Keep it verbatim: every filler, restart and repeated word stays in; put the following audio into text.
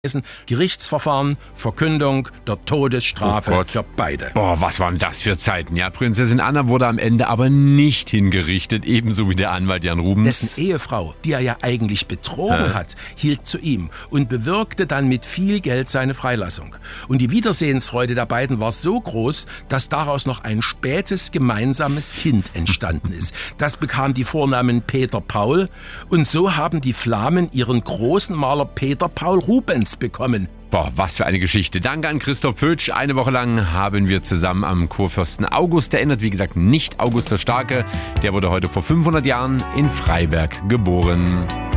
Gerichtsverfahren, Verkündung der Todesstrafe oh für beide. Boah, was waren das für Zeiten? Ja, Prinzessin Anna wurde am Ende aber nicht hingerichtet, ebenso wie der Anwalt Jan Rubens. Dessen Ehefrau, die er ja eigentlich betrogen äh. hat, hielt zu ihm und bewirkte dann mit viel Geld seine Freilassung. Und die Wiedersehensfreude der beiden war so groß, dass daraus noch ein spätes gemeinsames Kind entstanden ist. Das bekam die Vornamen Peter Paul und so haben die Flamen ihren großen Maler Peter Paul Rubens bekommen. Boah, was für eine Geschichte. Danke an Christoph Pötsch. Eine Woche lang haben wir zusammen am Kurfürsten August erinnert. Wie gesagt, nicht August der Starke. Der wurde heute vor fünfhundert Jahren in Freiberg geboren.